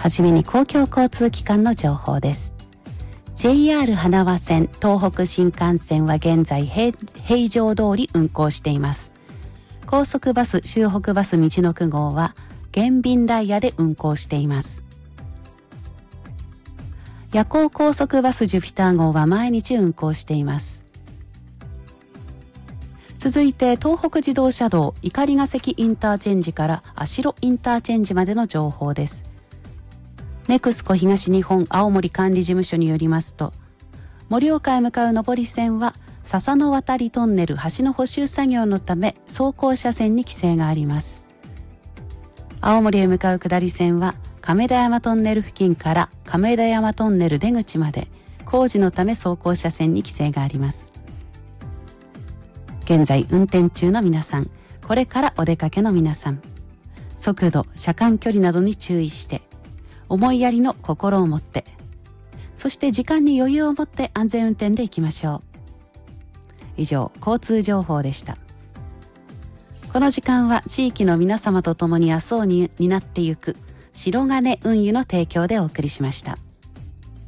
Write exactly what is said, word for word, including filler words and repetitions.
はじめに公共交通機関の情報です。 ジェイアール 花輪線、東北新幹線は現在 平, 平常通り運行しています。高速バス、周北バスみちのく号は減便ダイヤで運行しています。夜行高速バスジュピター号は毎日運行しています。続いて東北自動車道碇ヶ関インターチェンジから足呂インターチェンジまでの情報です。ネクスコ東日本青森管理事務所によりますと、盛岡へ向かう上り線は笹の渡りトンネル橋の補修作業のため走行車線に規制があります。青森へ向かう下り線は亀田山トンネル付近から亀田山トンネル出口まで工事のため走行車線に規制があります。現在運転中の皆さん、これからお出かけの皆さん、速度、車間距離などに注意して、思いやりの心を持って、そして時間に余裕を持って安全運転でいきましょう。以上、交通情報でした。この時間は地域の皆様と共に明日をに担ってゆく白金運輸の提供でお送りしました。